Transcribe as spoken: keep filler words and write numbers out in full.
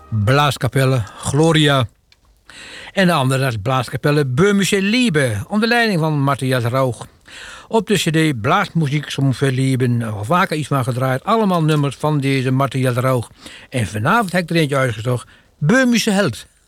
Blaaskapelle Gloria. En de andere is Blaaskapelle Böhmische Liebe, onder leiding van Matthias Rauch. Op de cd Blaasmuziek zum Verlieben, al vaker iets van gedraaid. Allemaal nummers van deze Matthias Rauch. En vanavond heb ik er eentje uitgezocht, Böhmische Held.